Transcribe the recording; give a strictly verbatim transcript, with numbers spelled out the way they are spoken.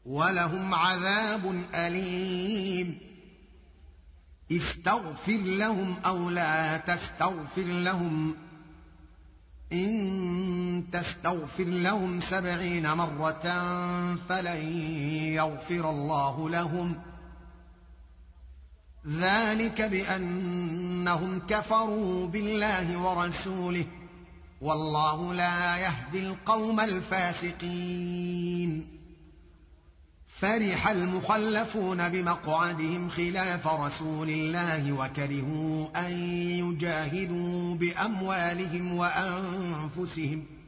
ولهم عذاب أليم. استغفر لهم أو لا تستغفر لهم، إن تستغفر لهم سبعين مرة فلن يغفر الله لهم، ذلك بأنهم كفروا بالله ورسوله، والله لا يهدي القوم الفاسقين. فرح المخلفون بمقعدهم خلاف رسول الله وكرهوا أن يجاهدوا بأموالهم وأنفسهم